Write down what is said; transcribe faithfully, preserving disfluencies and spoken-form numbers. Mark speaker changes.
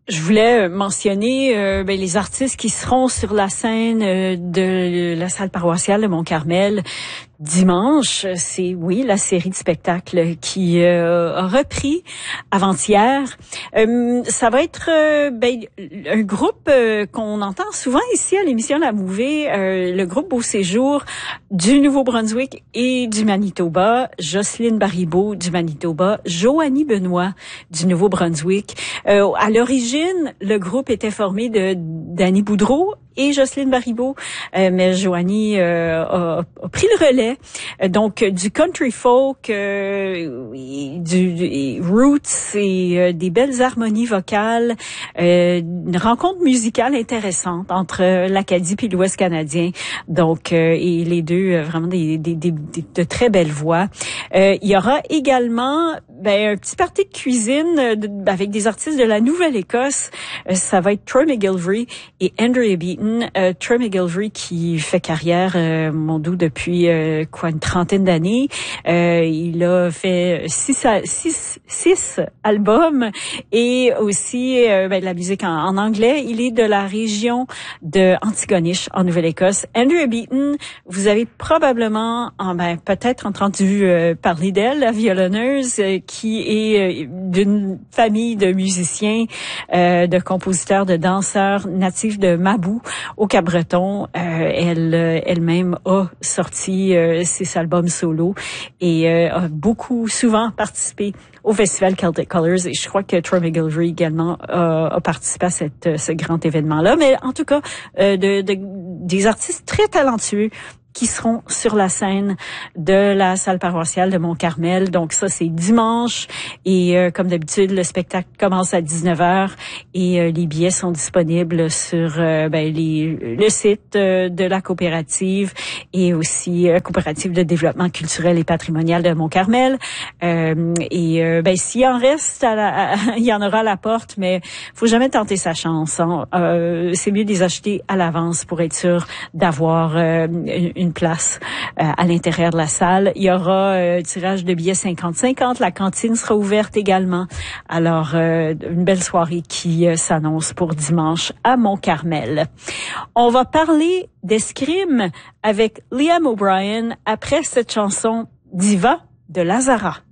Speaker 1: Je voulais mentionner euh, ben, les artistes qui seront sur la scène euh, de la salle paroissiale de Mont-Carmel dimanche. C'est, oui, la série de spectacles qui euh, a repris avant-hier. Euh, ça va être euh, ben, un groupe euh, qu'on entend souvent ici à l'émission La Mouvée, euh, le groupe Beau Séjour du Nouveau-Brunswick et du Manitoba, Jocelyne Baribeau du Manitoba, Joanie Benoît du Nouveau-Brunswick. Euh, à l'origine, le groupe était formé de Danny Boudreau et Jocelyne Baribeau, euh, mais Joanie euh, a, a pris le relais. Euh, donc du country folk, euh, du, du roots et euh, des belles harmonies vocales, euh, une rencontre musicale intéressante entre l'Acadie puis l'Ouest canadien. Donc euh, et les deux euh, vraiment des, des, des, des de très belles voix. Euh, il y aura également ben un petit party de cuisine euh, de, avec des artistes de la Nouvelle-Écosse. Euh, ça va être Troy McGilvery et Andrea Beaton. Euh, Troy McGilvery qui fait carrière, euh, mon doux, depuis euh, quoi une trentaine d'années. Euh, il a fait six, six, six albums et aussi euh, ben, de la musique en, en anglais. Il est de la région de Antigonish en Nouvelle-Écosse. Andrea Beaton, vous avez probablement, en, ben, peut-être entendu euh, parler d'elle, la violonneuse euh, qui est euh, d'une famille de musiciens, euh, de compositeurs, de danseurs natifs de Mabou au Cap-Breton. Euh, elle elle-même a sorti euh, ses albums solo et euh, a beaucoup souvent participé au festival Celtic Colors, et je crois que Troy McGilvery également euh, a participé à cette, ce grand événement-là. Mais en tout cas, euh, de, de, des artistes très talentueux qui seront sur la scène de la salle paroissiale de Mont-Carmel. Donc ça, c'est dimanche. Et euh, comme d'habitude, le spectacle commence à dix-neuf heures et euh, les billets sont disponibles sur euh, ben, les, le site euh, de la coopérative et aussi euh, coopérative de développement culturel et patrimonial de Mont-Carmel. Euh, et euh, ben s'il en reste, à la, à, il y en aura à la porte, mais faut jamais tenter sa chance. Hein. Euh, c'est mieux de les acheter à l'avance pour être sûr d'avoir euh, une une place euh, à l'intérieur de la salle. Il y aura euh, tirage de billets cinquante cinquante. La cantine sera ouverte également. Alors, euh, une belle soirée qui euh, s'annonce pour dimanche à Mont-Carmel. On va parler d'escrime avec Liam O'Brien après cette chanson Diva de Lazara.